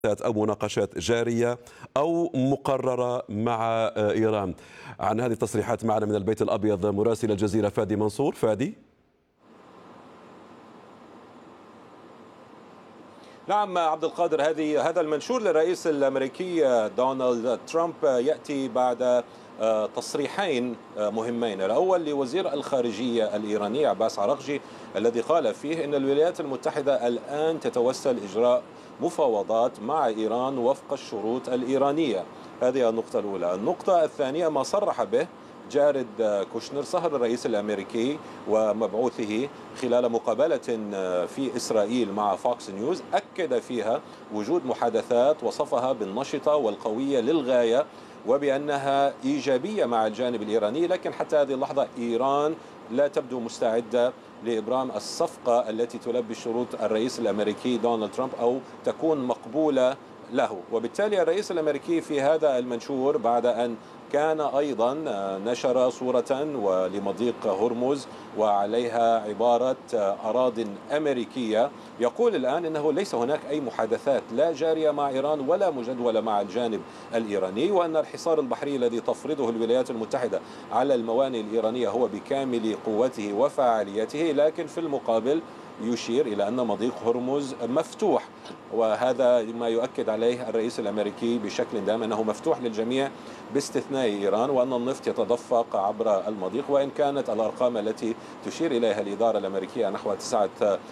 أو مناقشات جارية أو مقررة مع إيران. عن هذه التصريحات معنا من البيت الأبيض مراسل الجزيرة فادي منصور. فادي. نعم عبد القادر، هذا المنشور للرئيس الأمريكي دونالد ترامب يأتي بعد تصريحين مهمين. الأول لوزير الخارجية الإيراني عباس عراقجي، الذي قال فيه أن الولايات المتحدة الآن تتوسل إجراء مفاوضات مع إيران وفق الشروط الإيرانية. هذه النقطة الأولى. النقطة الثانية ما صرح به جاريد كوشنر صهر الرئيس الأمريكي ومبعوثه خلال مقابلة في إسرائيل مع فوكس نيوز، أكد فيها وجود محادثات وصفها بالنشطة والقوية للغاية وبأنها إيجابية مع الجانب الإيراني، لكن حتى هذه اللحظة إيران لا تبدو مستعدة لإبرام الصفقة التي تلبي شروط الرئيس الأمريكي دونالد ترامب أو تكون مقبولة له. وبالتالي الرئيس الأمريكي في هذا المنشور بعد أن كان أيضا نشر صورة ولمضيق هرمز وعليها عبارة أراضٍ أمريكية، يقول الآن أنه ليس هناك أي محادثات لا جارية مع إيران ولا مجدولة مع الجانب الإيراني، وأن الحصار البحري الذي تفرضه الولايات المتحدة على الموانئ الإيرانية هو بكامل قوته وفاعليته، لكن في المقابل يشير إلى أن مضيق هرمز مفتوح، وهذا ما يؤكد عليه الرئيس الأمريكي بشكل دائم أنه مفتوح للجميع باستثناء إيران، وأن النفط يتدفق عبر المضيق. وإن كانت الأرقام التي تشير إليها الإدارة الأمريكية نحو 9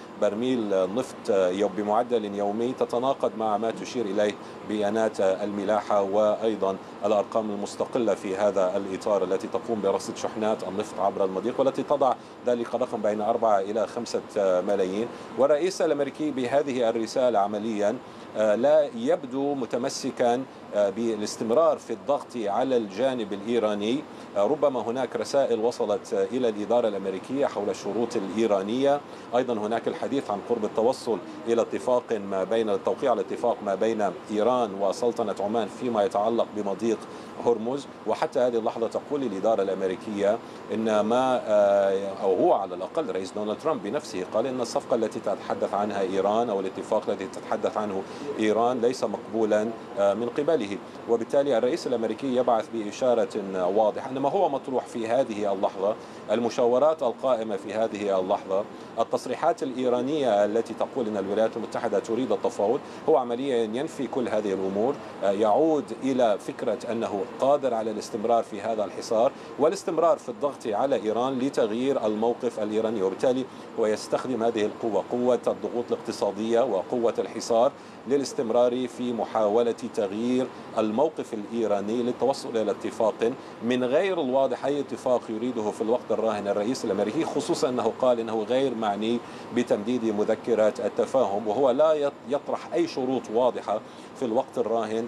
برميل نفط بمعدل يومي تتناقض مع ما تشير إليه بيانات الملاحة وأيضا الأرقام المستقلة في هذا الإطار التي تقوم برصد شحنات النفط عبر المضيق، والتي تضع ذلك الرقم بين 4 إلى 5 ملايين. والرئيس الأمريكي بهذه الرسالة عمليا لا يبدو متمسكا بالاستمرار في الضغط على الجانب الإيراني. ربما هناك رسائل وصلت إلى الإدارة الأمريكية حول الشروط الإيرانية، أيضا هناك الحديث عن قرب التوصل إلى اتفاق ما بين التوقيع على اتفاق ما بين إيران وسلطنة عمان فيما يتعلق بمضيق هرمز. وحتى هذه اللحظة تقول الإدارة الأمريكية إن ما أو هو على الأقل رئيس دونالد ترامب بنفسه قال إن الصفقة التي تتحدث عنها إيران أو الاتفاق الذي تتحدث عنه إيران ليس مقبولا من قبله. وبالتالي الرئيس الأمريكي يبعث بإشارة واضحة أن ما هو مطروح في هذه اللحظة، المشاورات القائمة في هذه اللحظة، التصريحات الإيرانية التي تقول أن الولايات المتحدة تريد التفاوض، هو عمليا ينفي كل هذه الأمور، يعود إلى فكرة أنه قادر على الاستمرار في هذا الحصار والاستمرار في الضغط على إيران لتغيير الموقف الإيراني. وبالتالي هو يستخدم هذه القوة، قوة الضغوط الاقتصادية وقوة الحصار، للاستمرار في محاولة تغيير الموقف الإيراني للتوصل إلى اتفاق. من غير الواضح أي اتفاق يريده في الوقت الراهن الرئيس الأمريكي، خصوصا أنه قال أنه غير معني بتمديد مذكرة التفاهم، وهو لا يطرح أي شروط واضحة في الوقت الراهن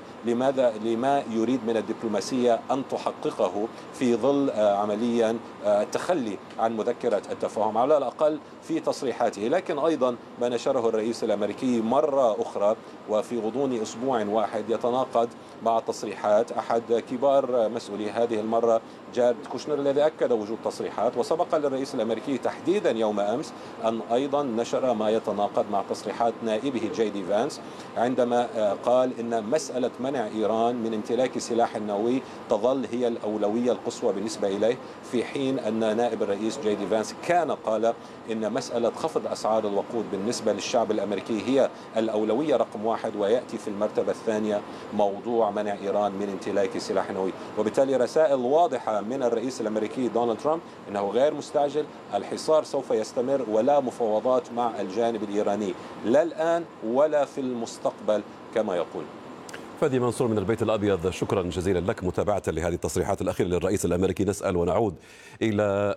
لما يريد من الدبلوماسية أن تحققه في ظل عمليا التخلي عن مذكرة التفاهم على الأقل في تصريحاته. لكن أيضا ما نشره الرئيس الأمريكي مرة أخرى وفي غضون أسبوع واحد يتناقض مع تصريحات أحد كبار مسؤولي هذه المرة جاريد كوشنر، الذي أكد وجود تصريحات، وسبق للرئيس الأمريكي تحديدا يوم أمس أن أيضا نشر ما يتناقض مع تصريحات نائبه جي دي فانس عندما قال إن مسألة منع إيران من امتلاك سلاح نووي تظل هي الأولوية القصوى بالنسبة إليه، في حين أن نائب الرئيس جي دي فانس كان قال إن مسألة خفض أسعار الوقود بالنسبة للشعب الأمريكي هي الأولوية رقم 1، ويأتي في المرتبة الثانية موضوع منع إيران من امتلاك سلاح نووي. وبالتالي رسائل واضحة من الرئيس الأمريكي دونالد ترامب أنه غير مستعجل، الحصار سوف يستمر ولا مفاوضات مع الجانب الإيراني لا الآن ولا في المستقبل كما يقول. فادي منصور من البيت الأبيض، شكرا جزيلا لك متابعة لهذه التصريحات الأخيرة للرئيس الأمريكي. نسأل ونعود إلى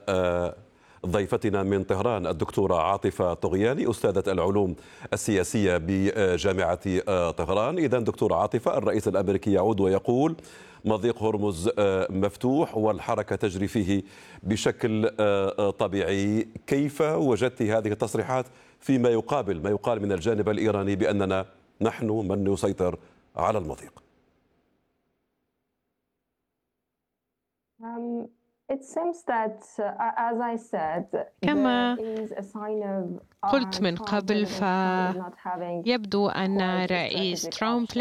ضيفتنا من طهران الدكتورة عاطفة طغياني، أستاذة العلوم السياسية بجامعة طهران. إذن دكتورة عاطفة، الرئيس الأمريكي يعود ويقول مضيق هرمز مفتوح والحركة تجري فيه بشكل طبيعي. كيف وجدت هذه التصريحات فيما يقابل ما يقال من الجانب الإيراني بأننا نحن من يسيطر على المضيق؟ كما قلت من قبل، فيبدو أن رئيس ترامب